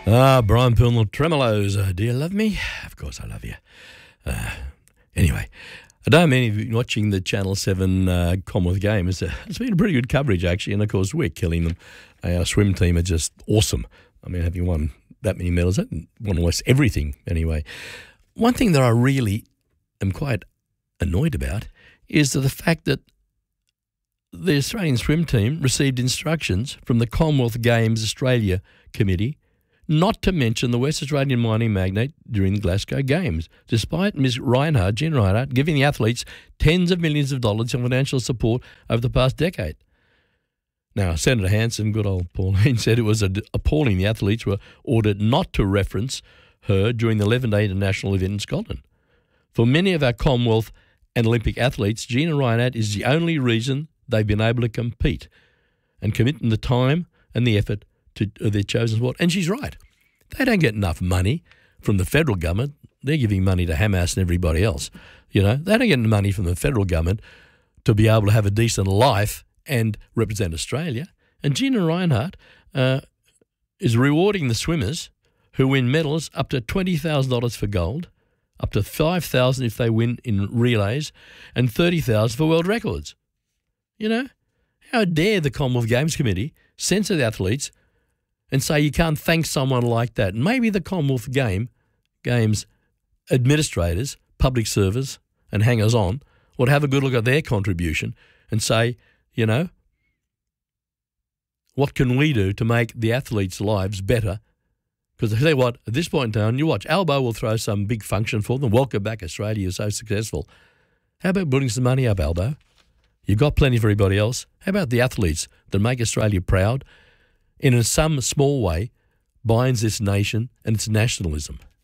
Brian Poole, Tremolos. Do you love me? Of course I love you. Anyway, I don't many of you watching the Channel 7 Commonwealth Games. It's been a pretty good coverage, actually, and of course we're killing them. Our swim team are just awesome. I mean, having won that many medals, won almost everything anyway. One thing that I really am quite annoyed about is the fact that the Australian swim team received instructions from the Commonwealth Games Australia Committee not to mention the West Australian mining magnate during the Glasgow Games, despite Ms. Reinhardt, Gina Reinhardt, giving the athletes tens of millions of dollars in financial support over the past decade. Now, Senator Hanson, good old Pauline, said it was appalling the athletes were ordered not to reference her during the 11-day international event in Scotland. For many of our Commonwealth and Olympic athletes, Gina Reinhardt is the only reason they've been able to compete and commit the time and the effort to their chosen sport. And she's right. They don't get enough money from the federal government. They're giving money to Hamas and everybody else. You know, they don't get money from the federal government to be able to have a decent life and represent Australia. And Gina Reinhardt is rewarding the swimmers who win medals up to $20,000 for gold, up to $5,000 if they win in relays, and $30,000 for world records. You know, how dare the Commonwealth Games Committee censor the athletes and say you can't thank someone like that? Maybe the Commonwealth Games administrators, public servers and hangers-on would have a good look at their contribution and say, you know, what can we do to make the athletes' lives better? Because I tell you what, at this point in time, you watch, Albo will throw some big function for them. Welcome back, Australia, you're so successful. How about putting some money up, Albo? You've got plenty for everybody else. How about the athletes that make Australia proud and in some small way binds this nation and its nationalism?